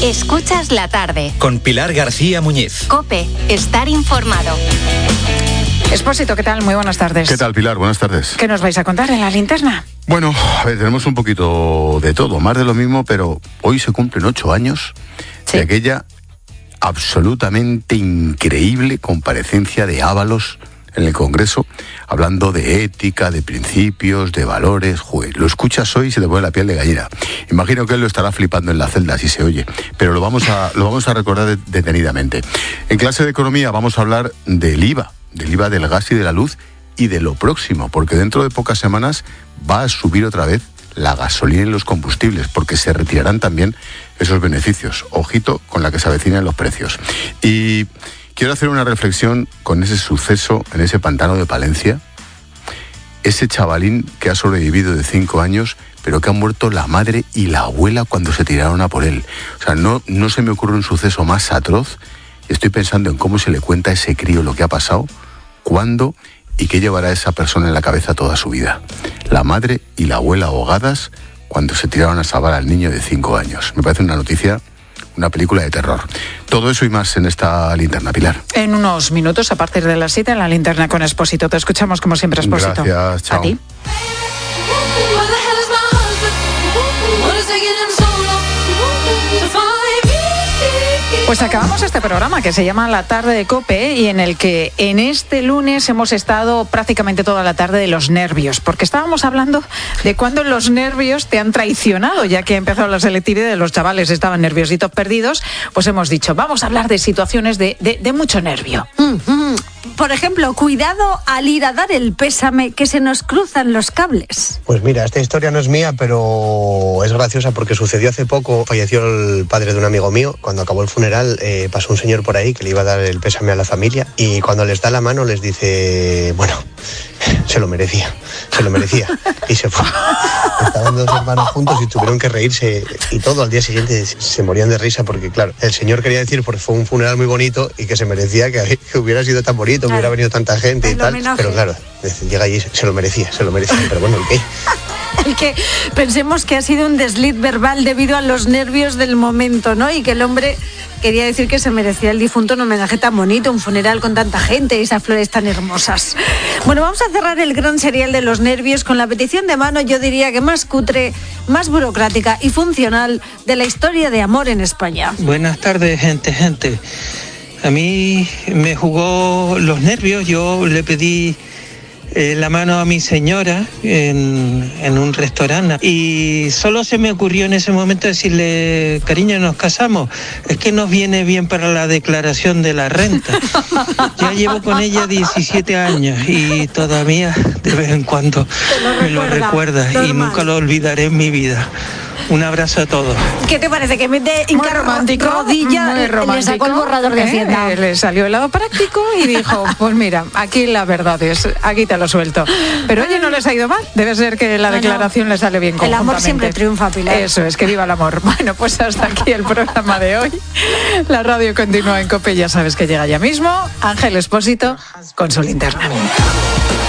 Escuchas la tarde. Con Pilar García Muñiz. COPE, estar informado. Expósito, ¿qué tal? Muy buenas tardes. ¿Qué tal, Pilar? Buenas tardes. ¿Qué nos vais a contar en la linterna? Bueno, a ver, tenemos un poquito de todo, más de lo mismo, pero hoy se cumplen 8 años de aquella absolutamente increíble comparecencia de Ábalos en el Congreso, hablando de ética, de principios, de valores. Joder, lo escuchas hoy y se te pone la piel de gallina. Imagino que él lo estará flipando en la celda, si se oye, pero lo vamos a recordar detenidamente. En clase de economía vamos a hablar del IVA del gas y de la luz y de lo próximo, porque dentro de pocas semanas va a subir otra vez la gasolina y los combustibles, porque se retirarán también esos beneficios. Ojito con la que se avecinan los precios. Y quiero hacer una reflexión con ese suceso en ese pantano de Palencia. Ese chavalín que ha sobrevivido de 5 años, pero que han muerto la madre y la abuela cuando se tiraron a por él. O sea, no se me ocurre un suceso más atroz. Estoy pensando en cómo se le cuenta a ese crío lo que ha pasado, cuándo y qué llevará esa persona en la cabeza toda su vida. La madre y la abuela ahogadas cuando se tiraron a salvar al niño de 5 años. Me parece una noticia, una película de terror. Todo eso y más en esta linterna, Pilar. En unos minutos, a partir de las 7, en la linterna con Expósito. Te escuchamos como siempre, Expósito. Gracias, chao. A ti. Pues acabamos este programa que se llama La Tarde de COPE y en el que en este lunes hemos estado prácticamente toda la tarde de los nervios, porque estábamos hablando de cuando los nervios te han traicionado, ya que ha empezado la selectividad de los chavales, estaban nerviositos perdidos, pues hemos dicho, vamos a hablar de situaciones de mucho nervio. Por ejemplo, cuidado al ir a dar el pésame, que se nos cruzan los cables. Pues mira, esta historia no es mía, pero es graciosa porque sucedió hace poco. Falleció el padre de un amigo mío. Cuando acabó el funeral, pasó un señor por ahí que le iba a dar el pésame a la familia y cuando les da la mano les dice, bueno, se lo merecía. Y se fue. Estaban 2 hermanos juntos y tuvieron que reírse y todo. Al día siguiente se morían de risa porque, claro, el señor quería decir porque fue un funeral muy bonito y que se merecía que hubiera sido tan bonito, claro, hubiera venido tanta gente y tal. Homenaje. Pero claro, llega allí, se lo merecía. Pero bueno, ¿el qué? El que pensemos que ha sido un desliz verbal debido a los nervios del momento, ¿no? Y que el hombre quería decir que se merecía el difunto un homenaje tan bonito, un funeral con tanta gente y esas flores tan hermosas. Bueno, vamos a cerrar el gran serial de los nervios con la petición de mano, yo diría que más cutre, más burocrática y funcional de la historia de amor en España. Buenas tardes, gente. A mí me jugó los nervios, yo le pedí la mano a mi señora en un restaurante y solo se me ocurrió en ese momento decirle, cariño, nos casamos, es que nos viene bien para la declaración de la renta. Ya llevo con ella 17 años y todavía de vez en cuando me lo recuerda y nunca lo olvidaré en mi vida. Un abrazo a todos. ¿Qué te parece? Que en vez de hincar rodilla, le sacó el borrador de Hacienda. Le salió el lado práctico y dijo, pues mira, aquí la verdad es, aquí te lo suelto. Pero oye, no les ha ido mal. Debe ser que la declaración le sale bien conjuntamente. El amor siempre triunfa, Pilar. Eso es, que viva el amor. Bueno, pues hasta aquí el programa de hoy. La radio continúa en COPE, ya sabes que llega ya mismo. Ángel Expósito con su linterna.